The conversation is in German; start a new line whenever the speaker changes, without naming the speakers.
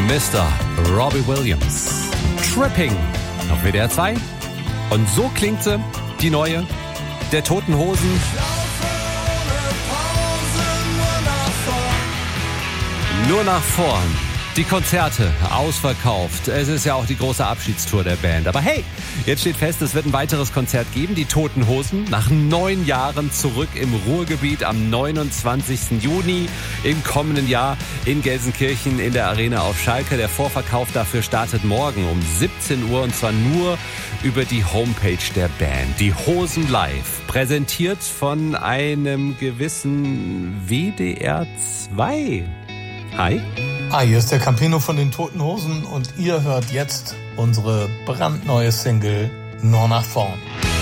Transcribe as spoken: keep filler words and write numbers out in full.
Mister Robbie Williams. Tripping auf W D R zwei. Und so klingt sie, die neue, der Toten Hosen. Nur nach vorn. Die Konzerte ausverkauft. Es ist ja auch die große Abschiedstour der Band. Aber hey, jetzt steht fest, es wird ein weiteres Konzert geben. Die Toten Hosen nach neun Jahren zurück im Ruhrgebiet am neunundzwanzigsten Juni im kommenden Jahr in Gelsenkirchen in der Arena auf Schalke. Der Vorverkauf dafür startet morgen um siebzehn Uhr und zwar nur über die Homepage der Band. Die Hosen live, präsentiert von einem gewissen W D R zwei. Hi.
Ah, hier ist der Campino von den Toten Hosen und ihr hört jetzt unsere brandneue Single Nur nach vorn.